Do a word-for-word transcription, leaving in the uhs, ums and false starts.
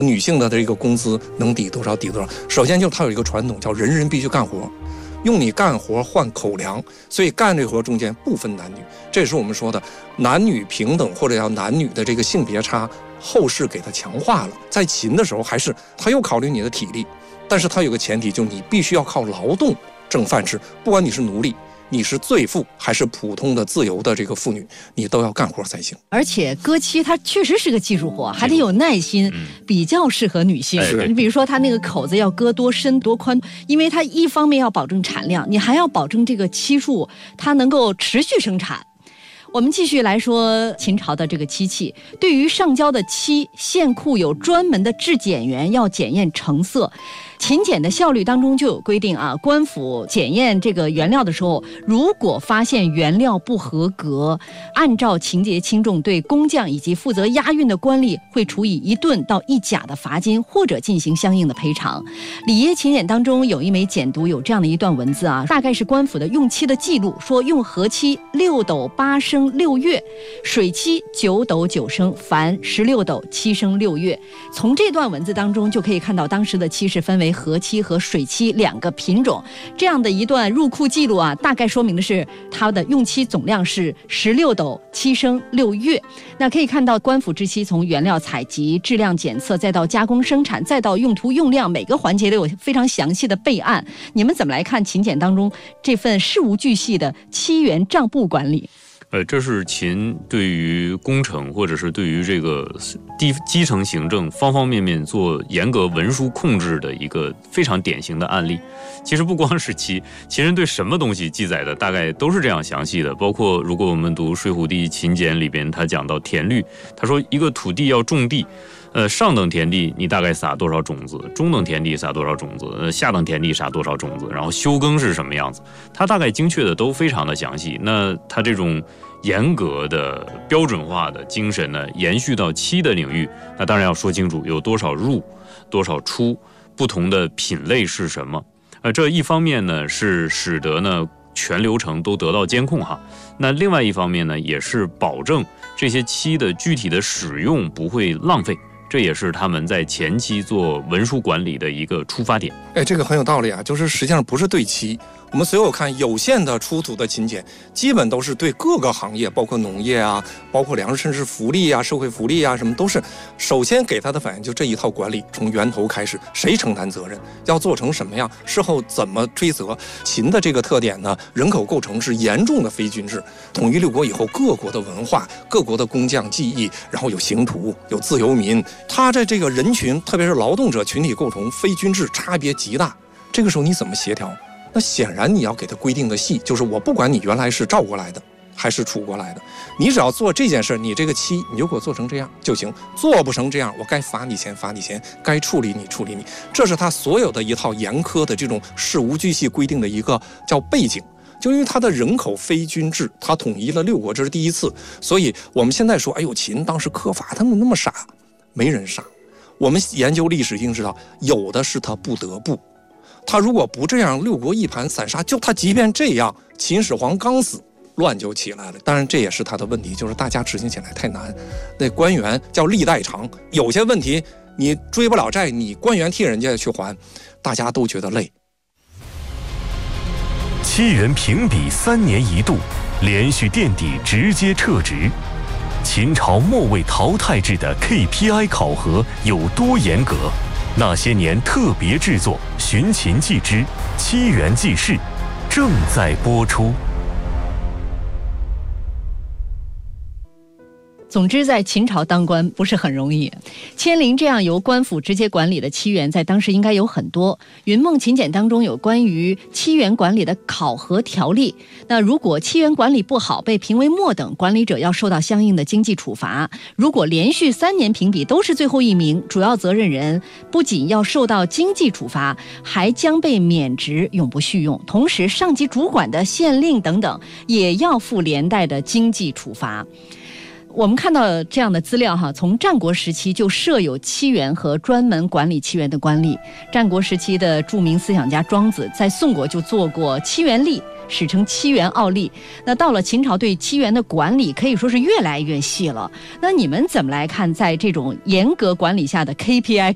女性的这个工资能抵多少抵多少。首先就是它有一个传统叫人人必须干活，用你干活换口粮，所以干这活中间不分男女，这也是我们说的男女平等或者叫男女的这个性别差，后世给它强化了。在秦的时候还是他又考虑你的体力，但是他有个前提，就是你必须要靠劳动挣饭吃，不管你是奴隶，你是罪妇还是普通的自由的这个妇女，你都要干活才行。 而且割漆它确实是个技术活，还得有耐心，嗯、比较适合女性。你比如说它那个口子要割多深多宽，因为它一方面要保证产量，你还要保证这个漆树它能够持续生产。我们继续来说秦朝的这个漆器，对于上交的漆，县库有专门的质检员要检验成色。秦检的效率当中就有规定啊，官府检验这个原料的时候，如果发现原料不合格，按照情节轻重，对工匠以及负责押运的官吏会处以一吨到一甲的罚金，或者进行相应的赔偿。里耶秦检当中有一枚简牍，有这样的一段文字啊，大概是官府的用漆的记录，说用和漆六斗八升六月，水漆九斗九升，凡十六斗七升六月。从这段文字当中就可以看到，当时的漆是分为和漆和水漆两个品种，这样的一段入库记录啊，大概说明的是它的用漆总量是十六斗七升六月。那可以看到官府制漆从原料采集、质量检测，再到加工生产，再到用途用量，每个环节都有非常详细的备案。你们怎么来看秦简当中这份事无巨细的漆园账簿管理？ 呃，这是秦对于工程或者是对于这个低基层行政方方面面做严格文书控制的一个非常典型的案例。其实不光是秦，秦人对什么东西记载的大概都是这样详细的。包括如果我们读《水浒地秦简》里边，他讲到田律，他说一个土地要种地。呃，上等田地你大概撒多少种子，中等田地撒多少种子，呃，下等田地撒多少种子，然后休耕是什么样子，它大概精确的都非常的详细。那它这种严格的标准化的精神呢，延续到漆的领域，那当然要说清楚有多少入，多少出，不同的品类是什么。呃，这一方面呢是使得呢全流程都得到监控哈，那另外一方面呢也是保证这些漆的具体的使用不会浪费。这也是他们在前期做文书管理的一个出发点。 哎，这个很有道理啊，就是实际上不是对漆，我们所有看有限的出土的秦简，基本都是对各个行业，包括农业啊，包括粮食，甚至福利啊、社会福利啊，什么都是首先给他的反应就这一套管理，从源头开始，谁承担责任，要做成什么样，事后怎么追责。秦的这个特点呢，人口构成是严重的非均质。统一六国以后，各国的文化、各国的工匠技艺，然后有刑徒、有自由民，他在这个人群，特别是劳动者群体构成非均质，差别极大。这个时候你怎么协调？那显然你要给他规定的细，就是我不管你原来是赵过来的还是楚过来的，你只要做这件事，你这个漆你就给我做成这样就行，做不成这样，我该罚你钱罚你钱，该处理你处理你。这是他所有的一套严苛的这种事无巨细规定的一个叫背景。就因为他的人口非均质，他统一了六国，这是第一次，所以我们现在说，哎呦，秦当时苛罚，他们那么傻，没人傻。我们研究历史一定知道，有的是他不得不。他如果不这样，六国一盘散沙，就他即便这样，秦始皇刚死，乱就起来了。当然这也是他的问题，就是大家执行起来太难。那官员叫历代偿，有些问题你追不了债，你官员替人家去还，大家都觉得累。 七元评比三年一度，连续垫底直接撤职。秦朝末位淘汰制的 K P I 考核有多严格？那些年特别制作《寻秦记之七元记事》正在播出。 总之在秦朝当官不是很容易，迁陵这样由官府直接管理的漆园在当时应该有很多。云梦秦简当中有关于漆园管理的考核条例，那如果漆园管理不好被评为末等，管理者要受到相应的经济处罚。如果连续三年评比都是最后一名，主要责任人不仅要受到经济处罚，还将被免职永不续用，同时上级主管的县令等等也要负连带的经济处罚。我们看到这样的资料哈，从战国时期就设有漆园和专门管理漆园的官吏。战国时期的著名思想家庄子在宋国就做过漆园吏，史称漆园奥吏。那到了秦朝，对漆园的管理可以说是越来越细了。那你们怎么来看在这种严格管理下的 K P I